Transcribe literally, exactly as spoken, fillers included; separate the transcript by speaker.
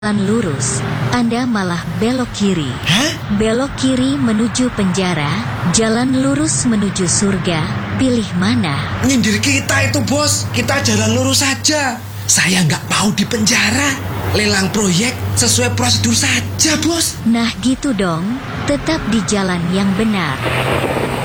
Speaker 1: jalan lurus, Anda malah belok kiri.
Speaker 2: Hah?
Speaker 1: Belok kiri menuju penjara, jalan lurus menuju surga. Pilih mana?
Speaker 2: Nyindir kita itu, bos. Kita jalan lurus saja. Saya nggak mau di penjara. Lelang proyek sesuai prosedur saja, bos.
Speaker 1: Nah gitu dong, tetap di jalan yang benar.